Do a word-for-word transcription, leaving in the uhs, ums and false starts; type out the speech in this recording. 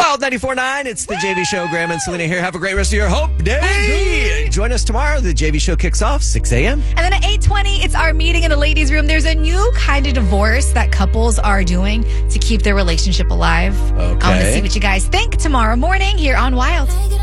Wild ninety-four point nine. It's the J V Show. Graham and Selena here. Have a great rest of your Hope Day. Join us tomorrow. The J V Show kicks off six a.m. And then at eight twenty, it's our meeting in the ladies' room. There's a new kind of divorce that couples are doing to keep their relationship alive. Okay. I want to see what you guys think tomorrow morning here on Wild.